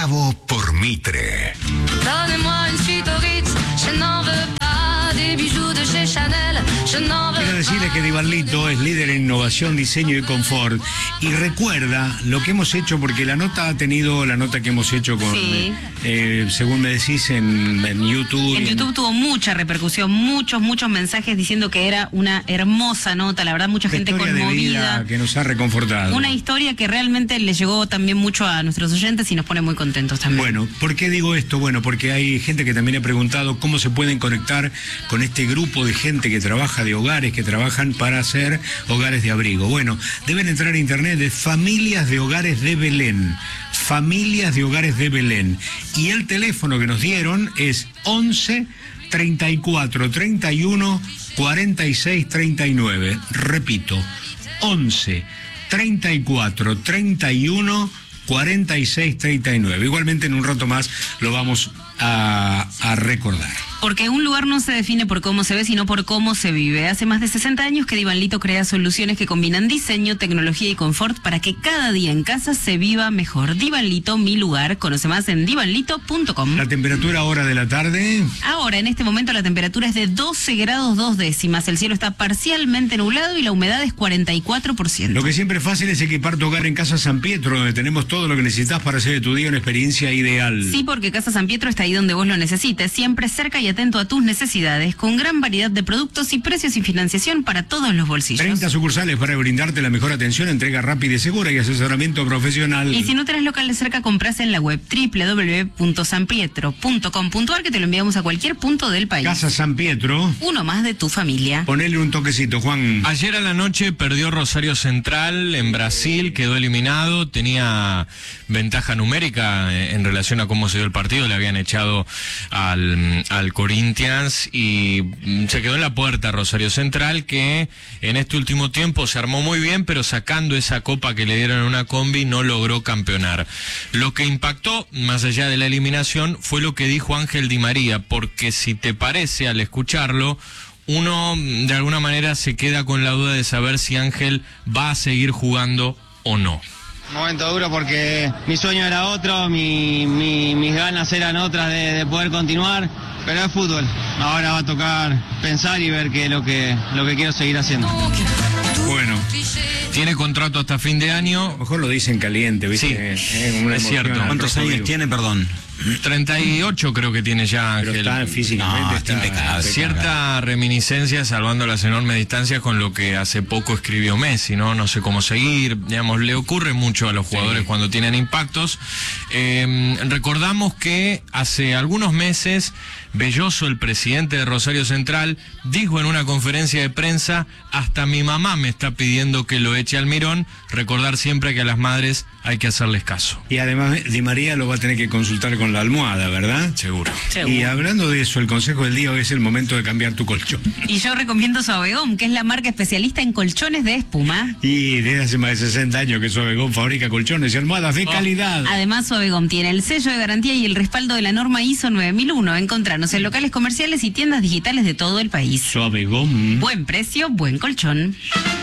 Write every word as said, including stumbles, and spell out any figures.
Bravo por Mitre. Donnez-moi une suite au Ritz, je n'en veux pas des bijoux de chez Chanel, je n'en veux Quiero decirles que Divanlito es líder en innovación, diseño y confort. Y recuerda lo que hemos hecho, porque la nota ha tenido, la nota que hemos hecho con, Sí. eh, según me decís, en, en YouTube. En YouTube tuvo mucha repercusión, muchos, muchos mensajes diciendo que era una hermosa nota, la verdad, mucha Una gente historia de conmovida. vida que nos ha reconfortado. Una historia que realmente le llegó también mucho a nuestros oyentes y nos pone muy contentos también. Bueno, ¿por qué digo esto? Bueno, porque hay gente que también ha preguntado cómo se pueden conectar con este grupo de gente que trabaja de hogares, que trabajan para hacer hogares de abrigo. Bueno, deben entrar a internet de Familias de Hogares de Belén. Familias de Hogares de Belén. Y el teléfono que nos dieron es once, treinta y cuatro, treinta y uno, cuarenta y seis, treinta y nueve. Repito, once, treinta y cuatro, treinta y uno, cuarenta y seis, treinta y nueve. Igualmente en un rato más lo vamos a, a recordar. Porque un lugar no se define por cómo se ve, sino por cómo se vive. Hace más de sesenta años que Divanlito crea soluciones que combinan diseño, tecnología y confort para que cada día en casa se viva mejor. Divanlito, mi lugar. Conoce más en divanlito punto com. La temperatura ahora de la tarde. Ahora, en este momento, la temperatura es de doce grados dos décimas. El cielo está parcialmente nublado y la humedad es cuarenta y cuatro por ciento. Lo que siempre es fácil es equipar tu hogar en Casa San Pietro, donde tenemos todo lo que necesitas para hacer de tu día una experiencia ideal. Sí, porque Casa San Pietro está ahí donde vos lo necesites, siempre cerca y atento a tus necesidades, con gran variedad de productos y precios y financiación para todos los bolsillos. treinta sucursales para brindarte la mejor atención, entrega rápida y segura y asesoramiento profesional. Y si no tenés locales cerca, compras en la web doble u doble u doble u punto san pietro punto com punto a r, que te lo enviamos a cualquier punto del país. Casa San Pietro. Uno más de tu familia. Ponele un toquecito, Juan. Ayer a la noche perdió Rosario Central en Brasil, quedó eliminado, tenía ventaja numérica en relación a cómo se dio el partido, le habían echado al, al Corinthians y se quedó en la puerta Rosario Central, que en este último tiempo se armó muy bien, pero sacando esa copa que le dieron en una combi no logró campeonar. Lo que impactó, más allá de la eliminación, fue lo que dijo Ángel Di María, porque si te parece, al escucharlo, uno de alguna manera se queda con la duda de saber si Ángel va a seguir jugando o no. Momento duro porque mi sueño era otro, mi, mi, mis ganas eran otras de, de poder continuar, pero es fútbol. Ahora va a tocar pensar y ver qué es lo que, lo que quiero seguir haciendo. Bueno, Tiene contrato hasta fin de año. a lo mejor lo dicen caliente, ¿viste? Sí, Eh, una es emoción cierto. al ¿Cuántos rojo años vivo. tiene, perdón? treinta y ocho creo que tiene ya Pero Ángel. está físicamente. No, está impecable. Cierta reminiscencia, salvando las enormes distancias, con lo que hace poco escribió Messi, ¿no? No sé cómo seguir, digamos, le ocurre mucho a los jugadores Sí. cuando tienen impactos. Eh, recordamos que hace algunos meses Belloso, el presidente de Rosario Central, dijo en una conferencia de prensa: hasta mi mamá me está pidiendo que lo eche Almirón. Recordar siempre que a las madres hay que hacerles caso. Y además Di María lo va a tener que consultar con la almohada, ¿verdad? Seguro. Seguro. Y hablando de eso, el consejo del día hoy es el momento de cambiar tu colchón. Y yo recomiendo Suavegón, que es la marca especialista en colchones de espuma. Y desde hace más de sesenta años que Suavegón fabrica colchones y almohadas de calidad. Además, Suavegón tiene el sello de garantía y el respaldo de la norma I S O nueve mil uno. Encontrarnos en locales comerciales y tiendas digitales de todo el país. Suavegón. Buen precio, buen colchón.